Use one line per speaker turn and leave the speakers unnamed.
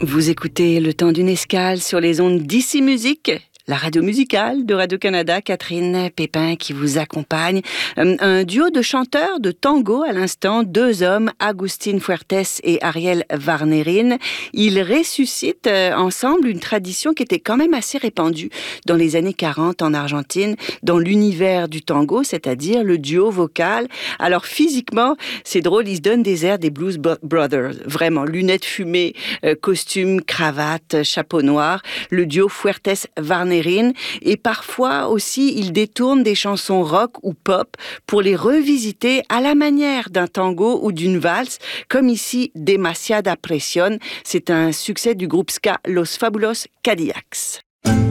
Vous écoutez Le Temps d'une escale sur les ondes d'Ici Musique, la radio musicale de Radio-Canada. Catherine Pépin qui vous accompagne. Un duo de chanteurs de tango à l'instant, deux hommes, Agustín Fuertes et Ariel Varnerin. Ils ressuscitent ensemble une tradition qui était quand même assez répandue dans les années 40 en Argentine, dans l'univers du tango, c'est-à-dire le duo vocal. Alors physiquement, c'est drôle, ils se donnent des airs des Blues Brothers. Vraiment, lunettes fumées, costume, cravate, chapeau noir. Le duo Fuertes-Varnerin. Et parfois aussi, ils détournent des chansons rock ou pop pour les revisiter à la manière d'un tango ou d'une valse, comme ici Demasiada Presión. C'est un succès du groupe ska Los Fabulosos Cadillacs.